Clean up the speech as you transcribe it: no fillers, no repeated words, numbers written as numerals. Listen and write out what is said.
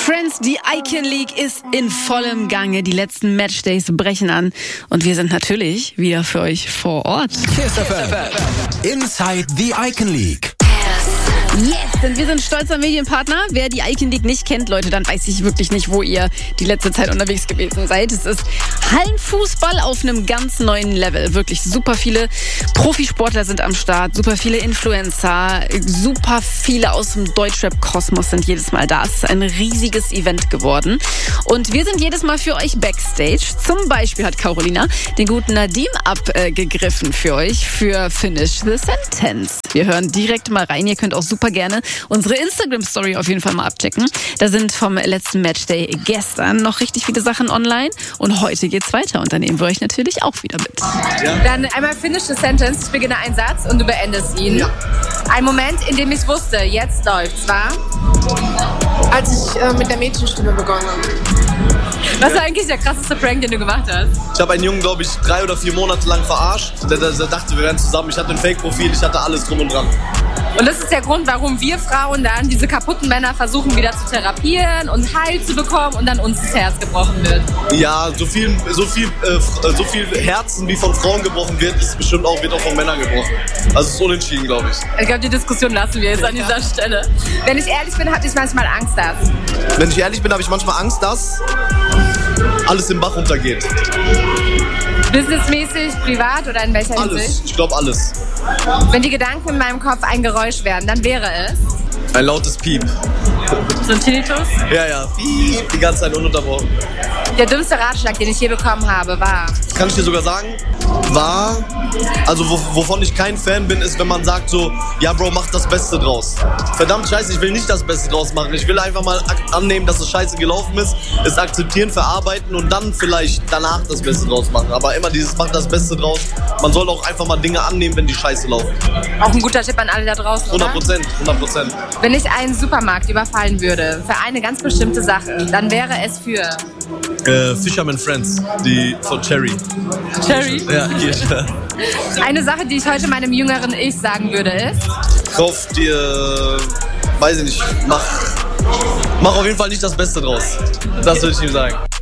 Friends, die Icon League ist in vollem Gange. Die letzten Matchdays brechen an. Und wir sind natürlich wieder für euch vor Ort. KISS FM. Inside the Icon League. Yes, denn wir sind stolzer Medienpartner. Wer die Icon League nicht kennt, Leute, dann weiß ich wirklich nicht, wo ihr die letzte Zeit unterwegs gewesen seid. Es ist Hallenfußball auf einem ganz neuen Level. Wirklich super viele Profisportler sind am Start, super viele Influencer, super viele aus dem Deutschrap-Kosmos sind jedes Mal da. Es ist ein riesiges Event geworden. Und wir sind jedes Mal für euch Backstage. Zum Beispiel hat Carolina den guten Nadim abgegriffen für euch für Finish the Sentence. Wir hören direkt mal rein. Ihr könnt auch super gerne unsere Instagram-Story auf jeden Fall mal abchecken. Da sind vom letzten Matchday gestern noch richtig viele Sachen online und heute geht's weiter und da nehmen wir euch natürlich auch wieder mit. Ja. Dann einmal finish the sentence, ich beginne einen Satz und du beendest ihn. Ja. Ein Moment, in dem ich wusste, jetzt läuft's, war? Als ich mit der Mädchenstimme begonnen habe. Was war eigentlich der krasseste Prank, den du gemacht hast? Ich habe einen Jungen, glaube ich, 3 oder 4 Monate lang verarscht. Der dachte, wir wären zusammen. Ich hatte ein Fake-Profil, ich hatte alles drum und dran. Und das ist der Grund, warum wir Frauen dann diese kaputten Männer versuchen wieder zu therapieren und heil zu bekommen und dann uns das Herz gebrochen wird. Ja, so viel Herzen wie von Frauen gebrochen wird, ist bestimmt auch, wird auch von Männern gebrochen. Also es ist unentschieden, glaube ich. Ich glaube, die Diskussion lassen wir jetzt an dieser Stelle. Wenn ich ehrlich bin, hatte ich manchmal Angst, dass... Wenn ich ehrlich bin, habe ich manchmal Angst, dass alles im Bach runtergeht. Businessmäßig, privat oder in welcher Hinsicht? Alles, ich glaube alles. Wenn die Gedanken in meinem Kopf ein Geräusch wären, dann wäre es... Ein lautes Piep. So ein Tinnitus? Ja, Piep, die ganze Zeit ununterbrochen. Der dümmste Ratschlag, den ich je bekommen habe, war... Kann ich dir sogar sagen, war... Also wovon ich kein Fan bin, ist, wenn man sagt so, ja Bro, mach das Beste draus. Verdammt scheiße, ich will nicht das Beste draus machen. Ich will einfach mal annehmen, dass es scheiße gelaufen ist, es akzeptieren, verarbeiten und dann vielleicht danach das Beste draus machen. Aber immer dieses, mach das Beste draus. Man soll auch einfach mal Dinge annehmen, wenn die scheiße laufen. Auch ein guter Tipp an alle da draußen, 100%. Wenn ich einen Supermarkt überfallen würde, für eine ganz bestimmte Sache, dann wäre es für... Fisherman Friends, die von Cherry. Cherry? Ja, Kirsche. Eine Sache, die ich heute meinem jüngeren Ich sagen würde, ist... Kauf dir, weiß ich nicht, mach auf jeden Fall nicht das Beste draus. Das würde ich ihm sagen.